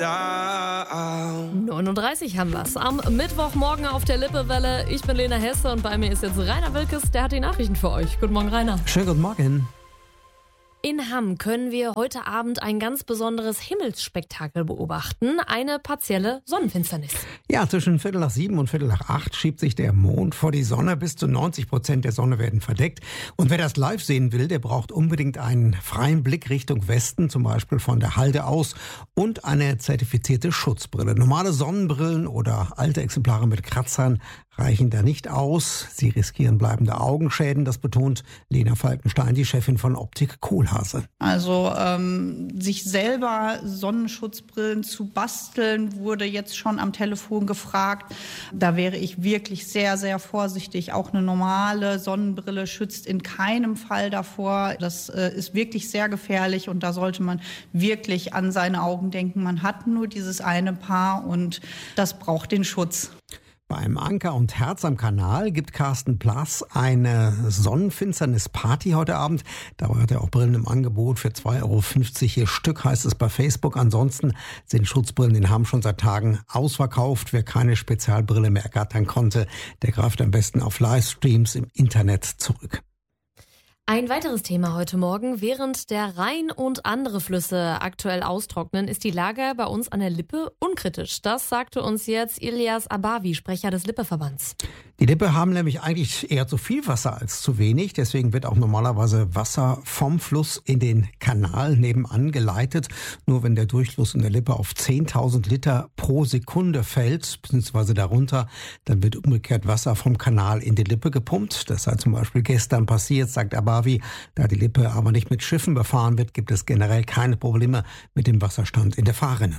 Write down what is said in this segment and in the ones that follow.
39 haben wir's. Am Mittwochmorgen auf der Lippewelle. Ich bin Lena Hesse und bei mir ist jetzt Rainer Wilkes, der hat die Nachrichten für euch. Guten Morgen, Rainer. Schönen guten Morgen. In Hamm können wir heute Abend ein ganz besonderes Himmelsspektakel beobachten. Eine partielle Sonnenfinsternis. Ja, zwischen 7:15 und 7:45 schiebt sich der Mond vor die Sonne. Bis zu 90% der Sonne werden verdeckt. Und wer das live sehen will, der braucht unbedingt einen freien Blick Richtung Westen, zum Beispiel von der Halde aus, und eine zertifizierte Schutzbrille. Normale Sonnenbrillen oder alte Exemplare mit Kratzern reichen da nicht aus. Sie riskieren bleibende Augenschäden, das betont Lena Falkenstein, die Chefin von Optik Kohlhase. Also sich selber Sonnenschutzbrillen zu basteln, wurde jetzt schon am Telefon gefragt. Da wäre ich wirklich sehr, sehr vorsichtig. Auch eine normale Sonnenbrille schützt in keinem Fall davor. Das ist wirklich sehr gefährlich und da sollte man wirklich an seine Augen denken. Man hat nur dieses eine Paar und das braucht den Schutz. Beim Anker und Herz am Kanal gibt Carsten Plass eine Sonnenfinsternis-Party heute Abend. Dabei hat er auch Brillen im Angebot für 2,50 € je Stück, heißt es bei Facebook. Ansonsten sind Schutzbrillen in Hamm schon seit Tagen ausverkauft. Wer keine Spezialbrille mehr ergattern konnte, der greift am besten auf Livestreams im Internet zurück. Ein weiteres Thema heute Morgen. Während der Rhein und andere Flüsse aktuell austrocknen, ist die Lage bei uns an der Lippe unkritisch. Das sagte uns jetzt Ilyas Abavi, Sprecher des Lippe-Verbands. Die Lippe haben nämlich eigentlich eher zu viel Wasser als zu wenig. Deswegen wird auch normalerweise Wasser vom Fluss in den Kanal nebenan geleitet. Nur wenn der Durchfluss in der Lippe auf 10.000 Liter pro Sekunde fällt, beziehungsweise darunter, dann wird umgekehrt Wasser vom Kanal in die Lippe gepumpt. Das sei zum Beispiel gestern passiert, sagt Abavi. Da die Lippe aber nicht mit Schiffen befahren wird, gibt es generell keine Probleme mit dem Wasserstand in der Fahrrinne.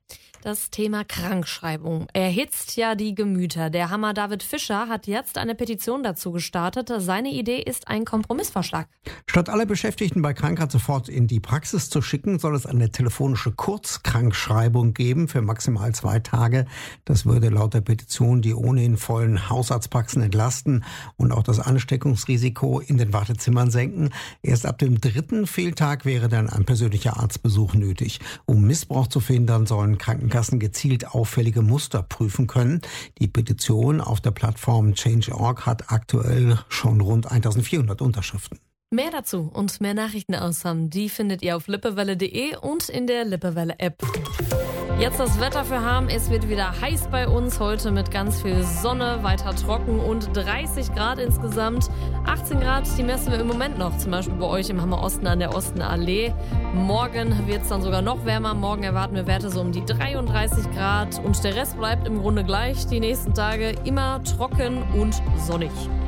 Das Thema Krankschreibung erhitzt ja die Gemüter. Der Hammer David Fischer hat jetzt eine Petition dazu gestartet. Seine Idee ist ein Kompromissvorschlag. Statt alle Beschäftigten bei Krankheit sofort in die Praxis zu schicken, soll es eine telefonische Kurzkrankschreibung geben für maximal 2 Tage. Das würde laut der Petition die ohnehin vollen Hausarztpraxen entlasten und auch das Ansteckungsrisiko in den Wartezimmern senken. Erst ab dem 3. Fehltag wäre dann ein persönlicher Arztbesuch nötig. Um Missbrauch zu verhindern, sollen Krankenkassen gezielt auffällige Muster prüfen können. Die Petition auf der Plattform Change.org hat aktuell schon rund 1.400 Unterschriften. Mehr dazu und mehr Nachrichten aus Hamm, die findet ihr auf lippewelle.de und in der Lippewelle-App. Jetzt das Wetter für Hamm. Es wird wieder heiß bei uns. Heute mit ganz viel Sonne, weiter trocken und 30 Grad insgesamt. 18 Grad, die messen wir im Moment noch. Zum Beispiel bei euch im Hammer Osten an der Ostenallee. Morgen wird es dann sogar noch wärmer. Morgen erwarten wir Werte so um die 33 Grad. Und der Rest bleibt im Grunde gleich. Die nächsten Tage immer trocken und sonnig.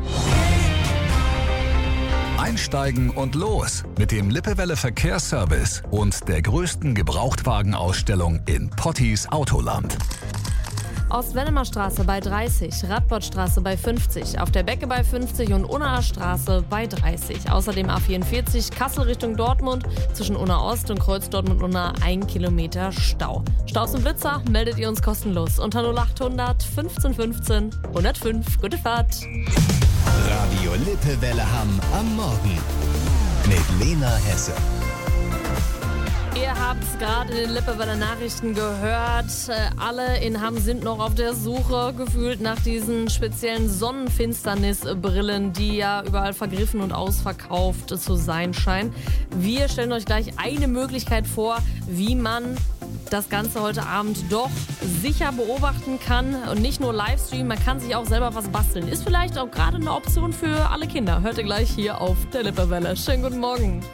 Einsteigen und los mit dem Lippewelle Verkehrsservice und der größten Gebrauchtwagenausstellung in Pottis Autoland. Ost-Wennemer-Straße bei 30, Radbottstraße bei 50, auf der Becke bei 50 und Unnaer Straße bei 30. Außerdem A44 Kassel Richtung Dortmund, zwischen Unna Ost und Kreuz Dortmund-Unna 1 Kilometer Stau. Staus und Blitzer meldet ihr uns kostenlos unter 0800 15 15 105. Gute Fahrt! Radio Lippewelle Hamm am Morgen mit Lena Hesse. Ihr habt es gerade in den Lippewelle Nachrichten gehört. Alle in Hamm sind noch auf der Suche gefühlt nach diesen speziellen Sonnenfinsternisbrillen, die ja überall vergriffen und ausverkauft zu sein scheinen. Wir stellen euch gleich eine Möglichkeit vor, wie man das Ganze heute Abend doch sicher beobachten kann und nicht nur Livestream, man kann sich auch selber was basteln. Ist vielleicht auch gerade eine Option für alle Kinder. Hört ihr gleich hier auf der Lippewelle. Schönen guten Morgen.